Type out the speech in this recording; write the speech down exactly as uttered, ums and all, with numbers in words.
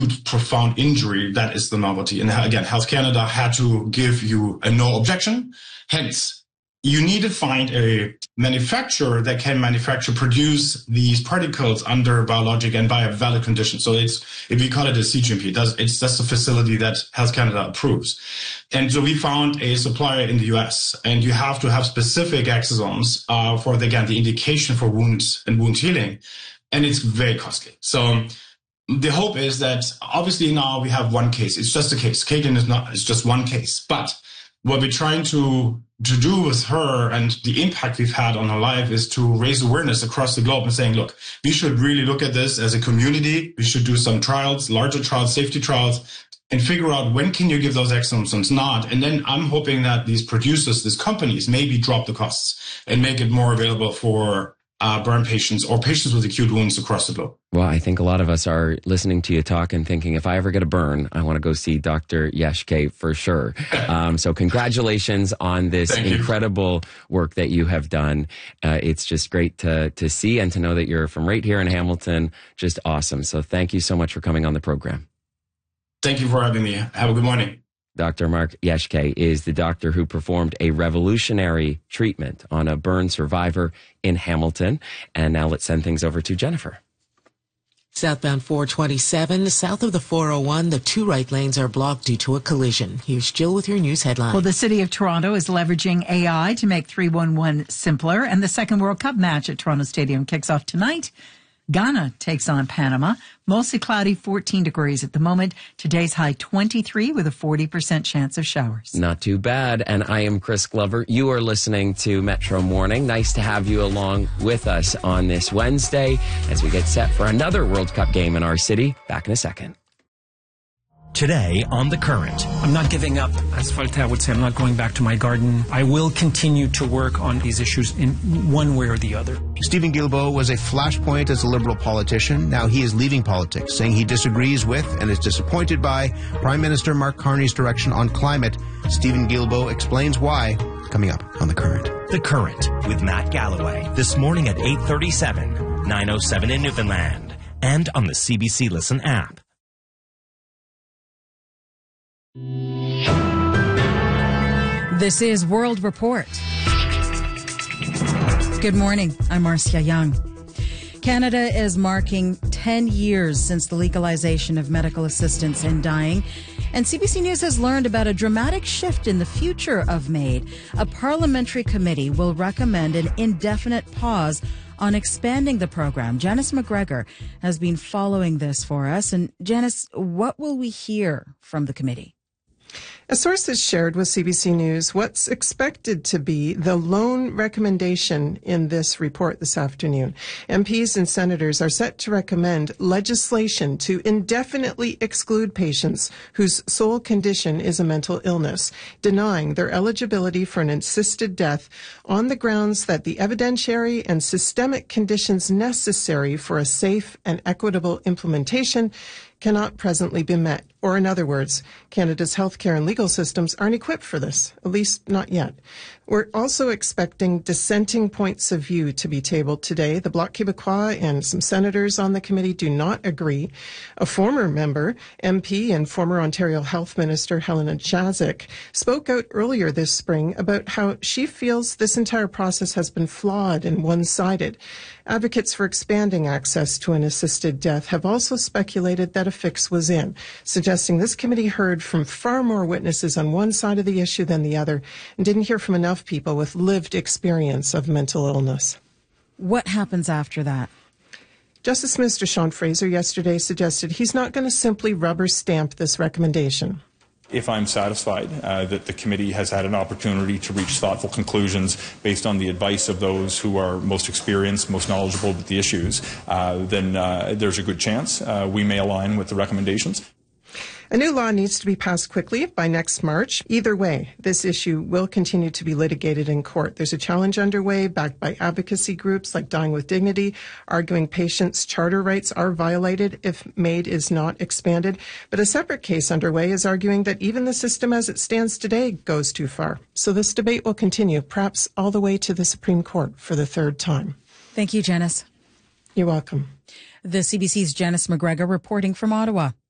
profound injury, that is the novelty. And again, Health Canada had to give you a no objection. Hence, you need to find a manufacturer that can manufacture, produce these particles under biologic and by a valid condition. So it's, if you call it a C G M P, it does, it's just a facility that Health Canada approves. And so we found a supplier in the U S, and you have to have specific exosomes uh, for, the, again, the indication for wounds and wound healing. And it's very costly. So the hope is that obviously now we have one case. It's just a case. Caitlin is not, it's just one case. But what we're trying to, to do with her and the impact we've had on her life is to raise awareness across the globe and saying, look, we should really look at this as a community. We should do some trials, larger trials, safety trials, and figure out when can you give those exosomes not. And then I'm hoping that these producers, these companies, maybe drop the costs and make it more available for Uh, burn patients or patients with acute wounds across the globe. Well, I think a lot of us are listening to you talk and thinking, if I ever get a burn, I want to go see Doctor Yeshke for sure. Um, so congratulations on this Thank incredible you. work that you have done. Uh, it's just great to, to see and to know that you're from right here in Hamilton. Just awesome. So thank you so much for coming on the program. Thank you for having me. Have a good morning. Doctor Mark Yeshke is the doctor who performed a revolutionary treatment on a burn survivor in Hamilton. And now let's send things over to Jennifer. Southbound four twenty-seven, south of the four oh one, the two right lanes are blocked due to a collision. Here's Jill with your news headline. Well, the city of Toronto is leveraging A I to make three one one simpler, and the second World Cup match at Toronto Stadium kicks off tonight. Ghana takes on Panama. Mostly cloudy, fourteen degrees at the moment. Today's high twenty-three with a forty percent chance of showers. Not too bad. And I am Chris Glover. You are listening to Metro Morning. Nice to have you along with us on this Wednesday as we get set for another World Cup game in our city. Back in a second. Today on The Current. I'm not giving up. As Voltaire would say, I'm not going back to my garden. I will continue to work on these issues in one way or the other. Stephen Guilbeault was a flashpoint as a Liberal politician. Now he is leaving politics, saying he disagrees with and is disappointed by Prime Minister Mark Carney's direction on climate. Stephen Guilbeault explains why, coming up on The Current. The Current with Matt Galloway. This morning at eight thirty-seven, nine oh seven in Newfoundland, and on the C B C Listen app. This is World Report. Good morning. I'm Marcia Young. Canada is marking ten years since the legalization of medical assistance in dying. And C B C News has learned about a dramatic shift in the future of MAID. A parliamentary committee will recommend an indefinite pause on expanding the program. Janice McGregor has been following this for us. And Janice, what will we hear from the committee? A source has shared with C B C News what's expected to be the lone recommendation in this report this afternoon. M Ps and senators are set to recommend legislation to indefinitely exclude patients whose sole condition is a mental illness, denying their eligibility for an assisted death on the grounds that the evidentiary and systemic conditions necessary for a safe and equitable implementation cannot presently be met. Or in other words, Canada's healthcare and legal systems aren't equipped for this, at least not yet. We're also expecting dissenting points of view to be tabled today. The Bloc Québécois and some senators on the committee do not agree. A former member, M P and former Ontario Health Minister Helena Jaczek, spoke out earlier this spring about how she feels this entire process has been flawed and one-sided. Advocates for expanding access to an assisted death have also speculated that a fix was in, suggesting this committee heard from far more witnesses on one side of the issue than the other and didn't hear from enough people with lived experience of mental illness. What happens after that? Justice Minister Sean Fraser yesterday suggested he's not going to simply rubber stamp this recommendation. If I'm satisfied uh, that the committee has had an opportunity to reach thoughtful conclusions based on the advice of those who are most experienced, most knowledgeable with the issues, uh, then uh, there's a good chance uh, we may align with the recommendations. A new law needs to be passed quickly by next March. Either way, this issue will continue to be litigated in court. There's a challenge underway backed by advocacy groups like Dying with Dignity, arguing patients' charter rights are violated if MAID is not expanded. But a separate case underway is arguing that even the system as it stands today goes too far. So this debate will continue, perhaps all the way to the Supreme Court for the third time. Thank you, Janice. You're welcome. The C B C's Janice McGregor reporting from Ottawa.